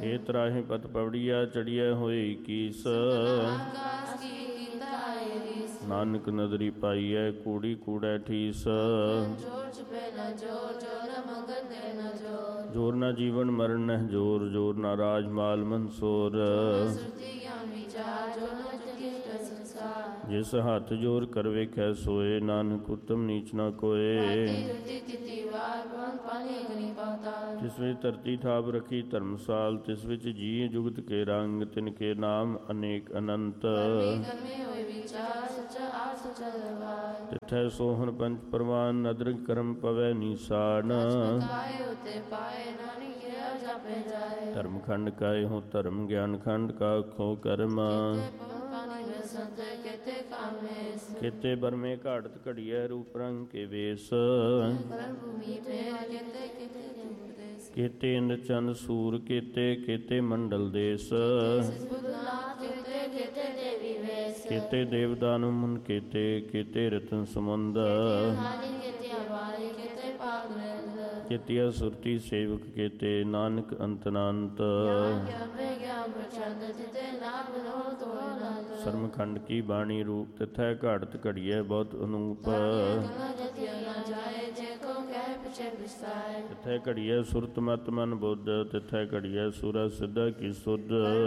ਇਹ ਤਰਾਹੇ ਪਤ ਪਵੜੀਆ ਚੜੀਐ ਹੋਏ ਕੀਸ। ਨਾਨਕ ਨਦਰੀ ਪਾਈਐ ਕੂੜੀ ਕੂੜੈ ਠੀਸ। ਜੋਰ ਨਾ ਜੀਵਨ ਮਰਨ ਨਹਿ ਜੋਰ, ਜੋਰ ਨਾ ਰਾਜ ਮਾਲ ਮਨਸੋਰ। ਜਿਸ ਹੱਥ ਜੋਰ ਕਰ ਵੇਖੈ ਸੋਏ, ਨਾਨਕ ਉਤਮ ਨੀਚ ਨਾ ਕੋਏ। ਜਿਸ ਵਿੱਚ ਧਰਤੀ ਥਾਪ ਰਖੀ ਧਰਮਸਾਲ, ਤਿਸ ਵਿੱਚ ਜੀ ਜੁਗਤ ਕੇ ਰੰਗ, ਤਿਨ ਕੇ ਨਾਮ ਅਨੇਕ ਅਨੰਤ। ਤਿਥੈ ਸੋਹਣ ਪੰਚ ਪ੍ਰਵਾਨ, ਨਦਰ ਕਰਮ ਪਵੈ ਨੀਸਾਨ। ਧਰਮ ਖੰਡ ਕਾਇ ਹੋ ਧਰਮ, ਗਿਆਨ ਖੰਡ ਕਾ ਖੋ ਕਰਮ। ਖੇਤੇ ਬਰਮੇ ਘਾੜਤ ਘੜੀਐ, ਰੂਪ ਰੰਗ ਕੇ ਵੇਸ। ਕੇਤੇ ਇੰਦ ਚੰਦ ਸੂਰ, ਕੇਤੇ ਕੇਤੇ ਮੰਡਲ ਦੇਸ। ਕੇਤੇ ਦੇਵ ਦਾਨਵ ਮੁਨ, ਕੇਤੇ ਕੇਤੇ ਰਤਨ ਸਮੁੰਦ। ਕੇਤੀਆ ਸੁਰਤੀ ਸੇਵਕ, ਕੇਤੇ ਨਾਨਕ ਅੰਤ ਅਨੰਤ। ਸਰਮ ਖੰਡ ਕੀ ਬਾਣੀ ਰੂਪ, ਤਿਥੈ ਘਾੜਤ ਘੜੀਐ ਬਹੁਤ ਅਨੂਪ। ਤਿਥੈ ਘੜੀਐ ਸੁਰਤ ਮਤ ਮਨ ਬੁੱਧ, ਤਿਥੈ ਘੜੀਐ ਸੁਰਾ ਸਿੱਧਾ ਕੀ ਸੁਧ।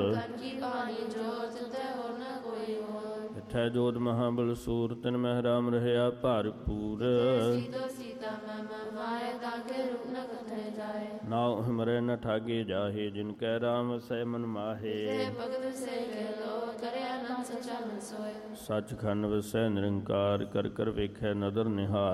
ਤਿਥੈ ਜੋਧ ਮਹਾਬਲ ਸੂਰ, ਤਿਨ ਮਹਿ ਰਾਮ ਰਹਿਆ ਭਰਪੂਰ। ਨਾਉ ਹਮਰੇ ਨ ਠਾਗੇ ਜਾਹੇ, ਜਿਨ ਕੈ ਰਾਮ ਵਸੈ ਮਨ ਮਾਹੇ। ਸੱਚ ਖੰਡ ਵਸੈ ਨਿਰੰਕਾਰ, ਕਰ ਕਰ ਵੇਖੈ ਨਦਰ ਨਿਹਾਰ।